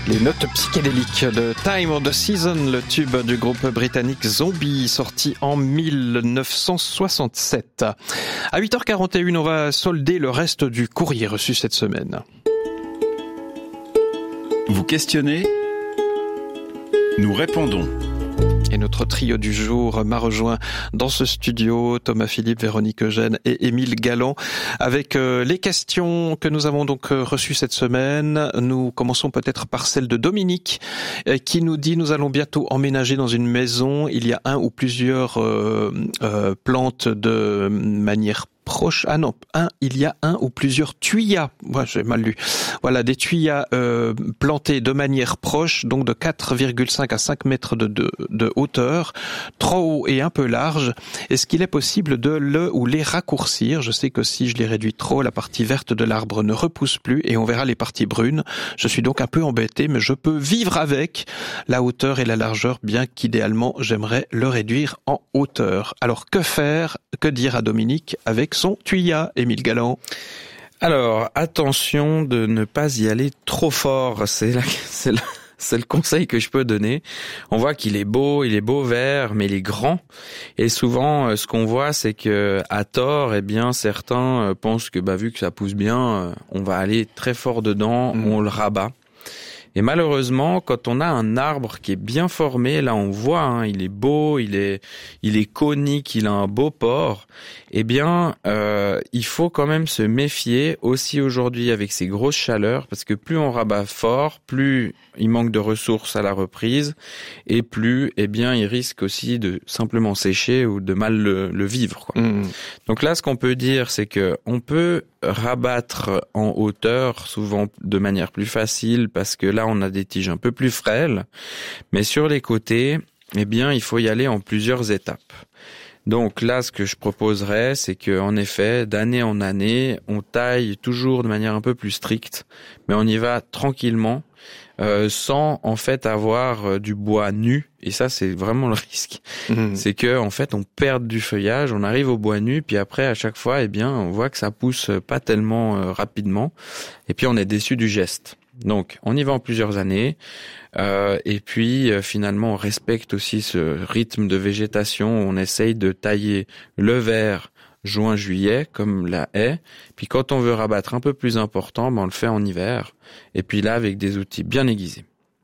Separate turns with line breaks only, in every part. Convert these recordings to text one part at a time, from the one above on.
Les notes psychédéliques de Time of the Season, le tube du groupe britannique Zombie, sorti en 1967. À 8h41, on va solder le reste du courrier reçu cette semaine.
Vous questionnez, nous répondons.
Et notre trio du jour m'a rejoint dans ce studio, Thomas Philippe, Véronique Eugène et Émile Galland, avec les questions que nous avons donc reçues cette semaine. Nous commençons peut-être par celle de Dominique, qui nous dit: nous allons bientôt emménager dans une maison. Il y a un ou plusieurs plantes de manière proche. Ah non, il y a un ou plusieurs tuyas. Moi, j'ai mal lu. Voilà, des tuyas plantés de manière proche, donc de 4,5 à 5 mètres de hauteur, trop haut et un peu large. Est-ce qu'il est possible de le ou les raccourcir? Je sais que si je les réduis trop, la partie verte de l'arbre ne repousse plus et on verra les parties brunes. Je suis donc un peu embêté, mais je peux vivre avec la hauteur et la largeur, bien qu'idéalement, j'aimerais le réduire en hauteur. Alors, que faire? Que dire à Dominique avec son tuya, Émile Galland?
Alors, attention de ne pas y aller trop fort. C'est le conseil que je peux donner. On voit qu'il est beau vert, mais il est grand. Et souvent, ce qu'on voit, c'est que à tort, certains pensent que, vu que ça pousse bien, on va aller très fort dedans, on le rabat. Et malheureusement, quand on a un arbre qui est bien formé, là on voit, il est beau, il est conique, il a un beau port. Il faut quand même se méfier aussi aujourd'hui avec ces grosses chaleurs, parce que plus on rabat fort, plus il manque de ressources à la reprise, et plus, il risque aussi de simplement sécher ou de mal le vivre, quoi. Donc là, ce qu'on peut dire, c'est que on peut rabattre en hauteur, souvent de manière plus facile, parce que là, on a des tiges un peu plus frêles. Mais sur les côtés, il faut y aller en plusieurs étapes. Donc là, ce que je proposerais, c'est que, en effet, d'année en année, on taille toujours de manière un peu plus stricte, mais on y va tranquillement, sans en fait avoir du bois nu. Et ça, c'est vraiment le risque. C'est que, en fait, on perd du feuillage, on arrive au bois nu, puis après, à chaque fois, on voit que ça pousse pas tellement rapidement, et puis on est déçu du geste. Donc, on y va en plusieurs années, finalement, on respecte aussi ce rythme de végétation. On essaye de tailler le vert juin-juillet, comme la haie. Puis quand on veut rabattre un peu plus important, on le fait en hiver. Et puis là, avec des outils bien aiguisés.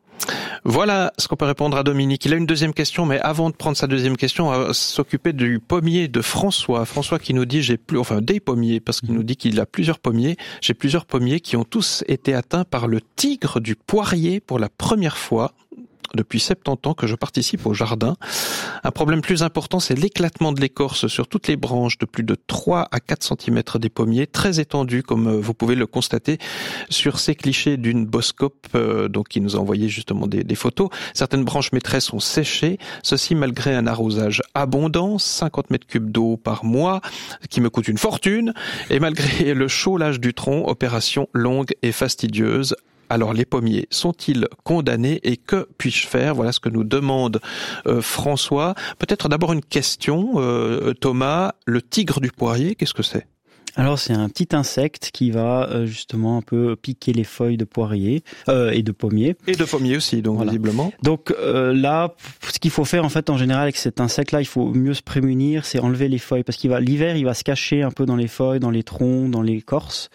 Voilà ce qu'on peut répondre à Dominique. Il a une deuxième question, mais avant de prendre sa deuxième question, on va s'occuper du pommier de François. François qui nous dit des pommiers, parce qu'il nous dit qu'il a plusieurs pommiers. J'ai plusieurs pommiers qui ont tous été atteints par le tigre du poirier pour la première fois depuis 70 ans que je participe au jardin. Un problème plus important, c'est l'éclatement de l'écorce sur toutes les branches de plus de 3 à 4 cm des pommiers, très étendu, comme vous pouvez le constater sur ces clichés d'une Boscope, qui nous a envoyé justement des photos. Certaines branches maîtresses sont séchées, ceci malgré un arrosage abondant, 50 mètres cubes d'eau par mois, qui me coûte une fortune, et malgré le chaulage du tronc, opération longue et fastidieuse. Alors les pommiers sont-ils condamnés et que puis-je faire? Voilà ce que nous demande François. Peut-être d'abord une question, Thomas, le tigre du poirier, qu'est-ce que c'est?
Alors c'est un petit insecte qui va justement un peu piquer les feuilles de poirier et de pommier.
Et de pommier aussi, donc voilà. Visiblement.
Donc là, ce qu'il faut faire en fait en général avec cet insecte-là, il faut mieux se prémunir, c'est enlever les feuilles parce l'hiver il va se cacher un peu dans les feuilles, dans les troncs, dans l'écorce.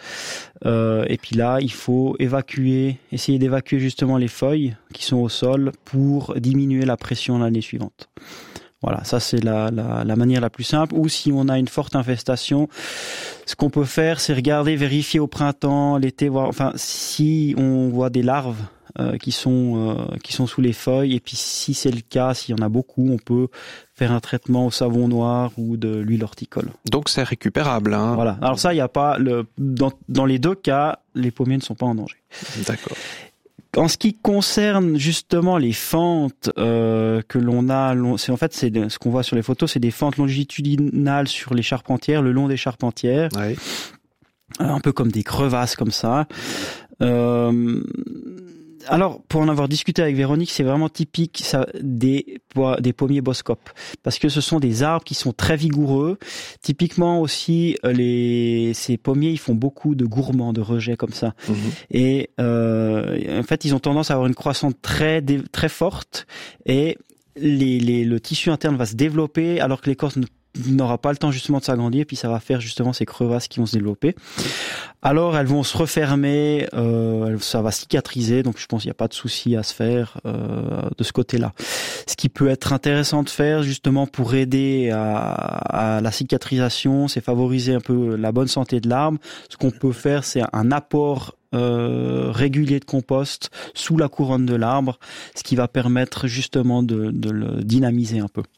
Et puis là, il faut essayer d'évacuer justement les feuilles qui sont au sol pour diminuer la pression l'année suivante. Voilà, ça c'est la manière la plus simple. Ou si on a une forte infestation, ce qu'on peut faire, c'est vérifier au printemps, l'été, voir, si on voit des larves qui sont sous les feuilles. Et puis si c'est le cas, s'il y en a beaucoup, on peut faire un traitement au savon noir ou de l'huile horticole.
Donc c'est récupérable, hein.
Voilà. Alors ça, il y a pas dans les deux cas, les pommiers ne sont pas en danger.
D'accord.
En ce qui concerne justement les fentes que l'on a, ce qu'on voit sur les photos, c'est des fentes longitudinales sur les charpentières, le long des charpentières, un peu comme des crevasses comme ça. Alors, pour en avoir discuté avec Véronique, c'est vraiment typique des pommiers Boskop, parce que ce sont des arbres qui sont très vigoureux. Typiquement aussi, ces pommiers, ils font beaucoup de gourmands, de rejets comme ça. Et en fait, ils ont tendance à avoir une croissance très forte, et le tissu interne va se développer, alors que l'écorce n'aura pas le temps justement de s'agrandir, puis ça va faire justement ces crevasses qui vont se développer. Alors elles vont se refermer, ça va cicatriser, donc je pense qu'il n'y a pas de souci à se faire de ce côté-là. Ce qui peut être intéressant de faire justement pour aider à la cicatrisation, c'est favoriser un peu la bonne santé de l'arbre. Ce qu'on peut faire, c'est un apport régulier de compost sous la couronne de l'arbre, ce qui va permettre justement de le dynamiser un peu.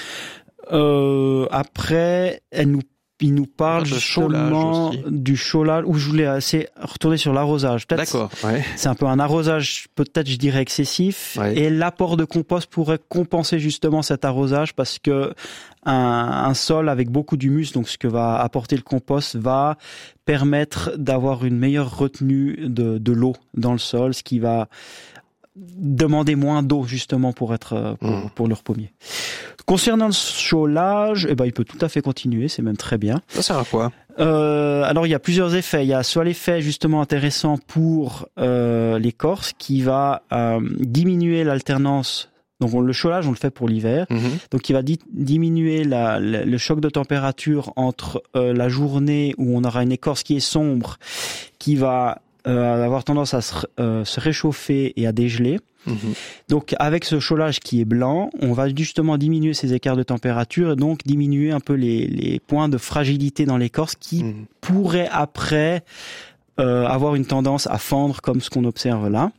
Après, il nous parle justement du chaulage, où je voulais retourner sur l'arrosage. Peut-être. D'accord, ouais. C'est un peu un arrosage, peut-être, je dirais, excessif. Ouais. Et l'apport de compost pourrait compenser justement cet arrosage, parce que un sol avec beaucoup d'humus, donc ce que va apporter le compost, va permettre d'avoir une meilleure retenue de l'eau dans le sol, ce qui va demander moins d'eau justement pour leur pommier. Concernant le chaulage, il peut tout à fait continuer, c'est même très bien.
Ça sert à quoi ?
Alors il y a plusieurs effets. Il y a soit l'effet justement intéressant pour l'écorce qui va diminuer l'alternance. Donc le chaulage, on le fait pour l'hiver. Donc il va diminuer le choc de température entre la journée où on aura une écorce qui est sombre, qui va avoir tendance à se réchauffer et à dégeler. Donc avec ce chaulage qui est blanc, on va justement diminuer ces écarts de température et donc diminuer un peu les points de fragilité dans l'écorce qui pourraient après avoir une tendance à fendre, comme ce qu'on observe là.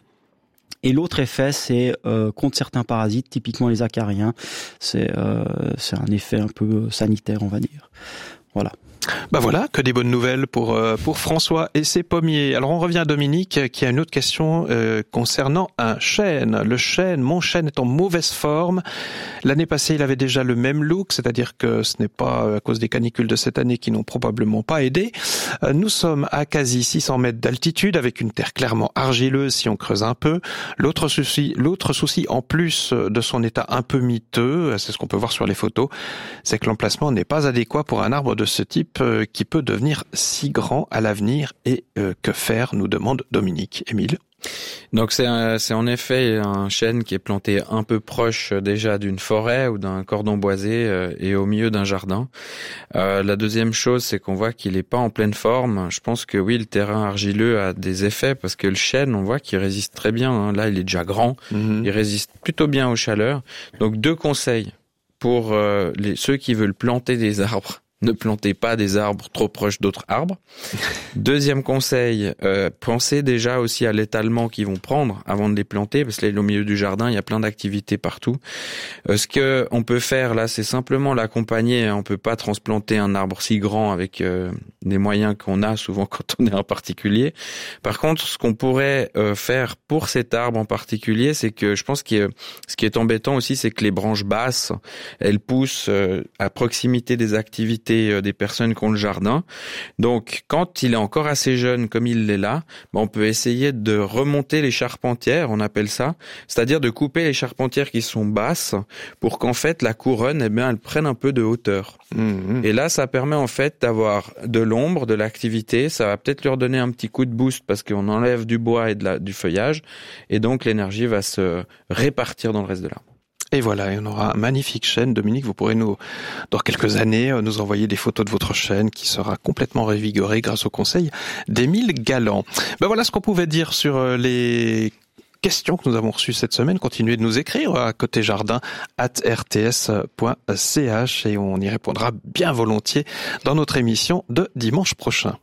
Et l'autre effet, c'est contre certains parasites, typiquement les acariens. C'est un effet un peu sanitaire, on va dire. Voilà.
Voilà, que des bonnes nouvelles pour François et ses pommiers. Alors on revient à Dominique qui a une autre question concernant un chêne. Le chêne, mon chêne est en mauvaise forme. L'année passée, il avait déjà le même look, c'est-à-dire que ce n'est pas à cause des canicules de cette année qui n'ont probablement pas aidé. Nous sommes à quasi 600 mètres d'altitude avec une terre clairement argileuse si on creuse un peu. L'autre souci, en plus de son état un peu miteux, c'est ce qu'on peut voir sur les photos, c'est que l'emplacement n'est pas adéquat pour un arbre de ce type qui peut devenir si grand à l'avenir. Et que faire, nous demande Dominique. Émile ?
Donc c'est en effet un chêne qui est planté un peu proche déjà d'une forêt ou d'un cordon boisé et au milieu d'un jardin. La deuxième chose, c'est qu'on voit qu'il est pas en pleine forme. Je pense que oui, le terrain argileux a des effets parce que le chêne, on voit qu'il résiste très bien. Là, il est déjà grand, il résiste plutôt bien aux chaleurs. Donc 2 conseils pour ceux qui veulent planter des arbres. Ne plantez pas des arbres trop proches d'autres arbres. Deuxième conseil, pensez déjà aussi à l'étalement qu'ils vont prendre avant de les planter, parce que là, au milieu du jardin, il y a plein d'activités partout. Ce que on peut faire là, c'est simplement l'accompagner. On peut pas transplanter un arbre si grand avec des moyens qu'on a souvent quand on est un particulier. Par contre, ce qu'on pourrait faire pour cet arbre en particulier, c'est que je pense que ce qui est embêtant aussi, c'est que les branches basses, elles poussent à proximité des activités des personnes qui ont le jardin. Donc, quand il est encore assez jeune, comme il l'est là, on peut essayer de remonter les charpentières, on appelle ça, c'est-à-dire de couper les charpentières qui sont basses pour qu'en fait la couronne, elle prenne un peu de hauteur. Et là, ça permet en fait d'avoir de l'ombre, de l'activité. Ça va peut-être leur donner un petit coup de boost parce qu'on enlève du bois et du feuillage, et donc l'énergie va se répartir dans le reste de l'arbre.
Et voilà, on aura un magnifique chêne. Dominique, vous pourrez dans quelques années, nous envoyer des photos de votre chêne qui sera complètement révigoré grâce au conseil d'Émile Galland. Voilà ce qu'on pouvait dire sur les questions que nous avons reçues cette semaine. Continuez de nous écrire à côtéjardin@rts.ch et on y répondra bien volontiers dans notre émission de dimanche prochain.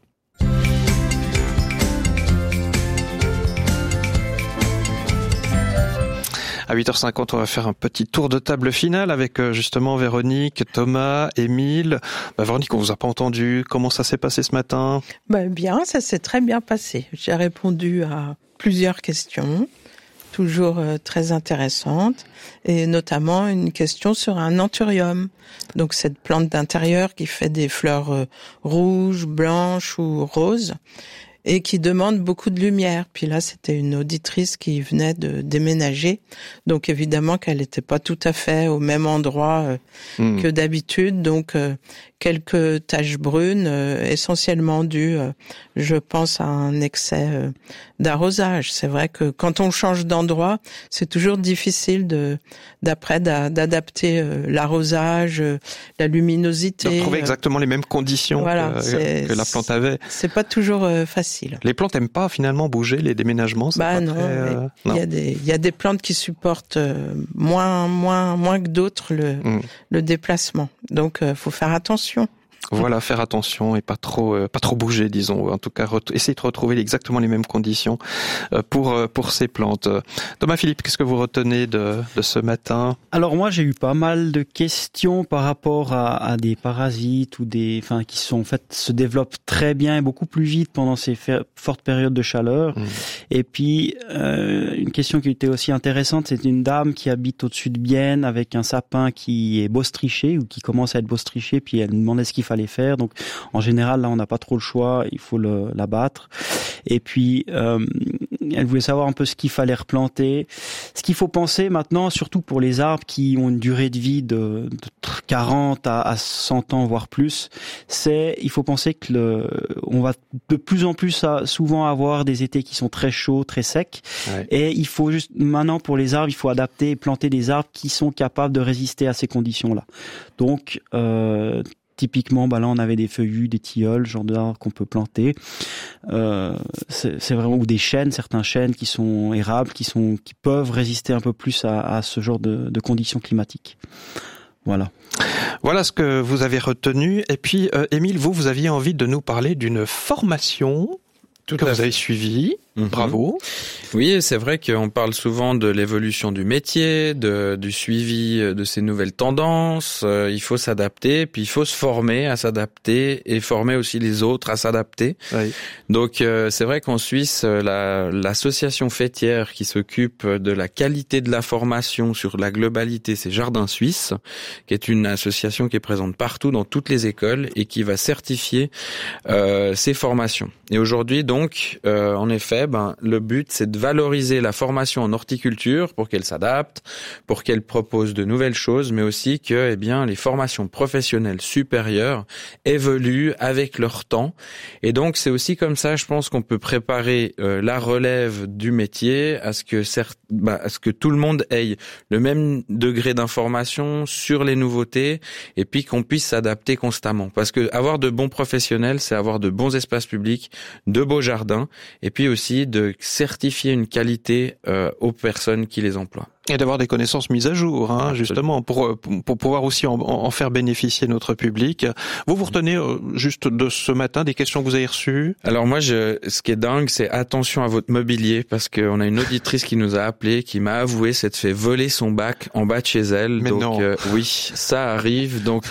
À 8h50, on va faire un petit tour de table final avec justement Véronique, Thomas, Émile. Véronique, on vous a pas entendu. Comment ça s'est passé ce matin ?
Bien, ça s'est très bien passé. J'ai répondu à plusieurs questions, toujours très intéressantes, et notamment une question sur un anthurium. Donc cette plante d'intérieur qui fait des fleurs rouges, blanches ou roses. et qui demandent beaucoup de lumière. Puis là, c'était une auditrice qui venait de déménager, donc évidemment qu'elle n'était pas tout à fait au même endroit que d'habitude, donc quelques taches brunes, essentiellement dues, je pense, à un excès d'arrosage. C'est vrai que quand on change d'endroit, c'est toujours difficile d'adapter l'arrosage, la luminosité.
De retrouver exactement les mêmes conditions que la plante avait.
C'est pas toujours facile.
Les plantes aiment pas finalement bouger, les déménagements.
Non. Il y a des plantes qui supportent moins que d'autres le déplacement. Donc, faut faire attention.
Voilà, faire attention et pas trop bouger, disons. En tout cas, essayer de retrouver exactement les mêmes conditions pour ces plantes. Thomas Philippe, qu'est-ce que vous retenez de ce matin?
Alors moi, j'ai eu pas mal de questions par rapport à des parasites ou qui sont en fait se développent très bien et beaucoup plus vite pendant ces fortes périodes de chaleur. Et puis une question qui était aussi intéressante, c'est une dame qui habite au-dessus de Bienne avec un sapin qui est bostriché ou qui commence à être bostriché, puis elle me demandait ce qu'il fallait faire. Donc en général là on n'a pas trop le choix, il faut l'abattre. Et puis elle voulait savoir un peu ce qu'il fallait replanter. Ce qu'il faut penser maintenant, surtout pour les arbres qui ont une durée de vie de 40 à 100 ans voire plus, il faut penser que on va de plus en plus souvent avoir des étés qui sont très chauds, très secs. Ouais. Et il faut juste maintenant pour les arbres, il faut adapter et planter des arbres qui sont capables de résister à ces conditions-là. Donc typiquement, là, on avait des feuillus, des tilleuls, genre d'arbres qu'on peut planter. C'est vraiment, ou des chênes, certains chênes qui sont érables, qui peuvent résister un peu plus à ce genre de conditions climatiques. Voilà.
Voilà ce que vous avez retenu. Et puis, Émile, vous aviez envie de nous parler d'une formation que vous avez suivie. Bravo.
Oui, c'est vrai qu'on parle souvent de l'évolution du métier, du suivi de ces nouvelles tendances. Il faut s'adapter, puis il faut se former à s'adapter et former aussi les autres à s'adapter. Oui. Donc, c'est vrai qu'en Suisse, l'association fêtière qui s'occupe de la qualité de la formation sur la globalité, c'est Jardin Suisse, qui est une association qui est présente partout dans toutes les écoles et qui va certifier ces formations. Et aujourd'hui, donc, en effet, le but, c'est de valoriser la formation en horticulture pour qu'elle s'adapte, pour qu'elle propose de nouvelles choses, mais aussi que, les formations professionnelles supérieures évoluent avec leur temps. Et donc, c'est aussi comme ça, je pense, qu'on peut préparer la relève du métier à ce que tout le monde ait le même degré d'information sur les nouveautés et puis qu'on puisse s'adapter constamment. Parce que avoir de bons professionnels, c'est avoir de bons espaces publics, de beaux jardins, et puis aussi de certifier une qualité aux personnes qui les emploient.
Et d'avoir des connaissances mises à jour, justement, pour pouvoir aussi en faire bénéficier notre public. Vous retenez juste de ce matin des questions que vous avez reçues?
Alors moi, ce qui est dingue, c'est attention à votre mobilier, parce qu'on a une auditrice qui nous a appelé, qui m'a avoué s'être fait voler son bac en bas de chez elle.
Mais
donc oui, ça arrive. Donc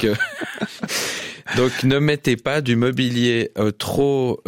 donc ne mettez pas du mobilier trop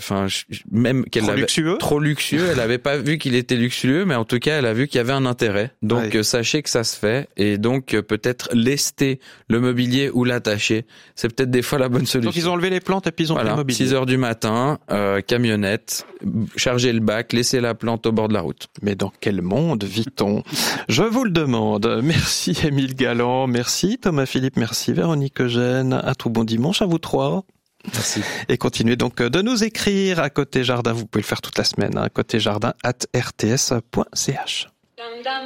trop luxueux. Elle avait pas vu qu'il était luxueux, mais en tout cas elle a vu qu'il y avait un intérêt. Donc sachez que ça se fait, et donc peut-être lester le mobilier ou l'attacher, c'est peut-être des fois la bonne solution.
Donc ils ont enlevé les plantes et puis ils ont pris le mobilier.
6h du matin, camionnette, charger le bac, laisser la plante au bord de la route.
Mais dans quel monde vit-on? Je vous le demande. Merci Émile Galland, merci Thomas Philippe, merci Véronique Eugène. À tout bon dimanche à vous trois.
Merci.
Et continuez donc de nous écrire à Côté Jardin. Vous pouvez le faire toute la semaine. Côtéjardin@rts.ch.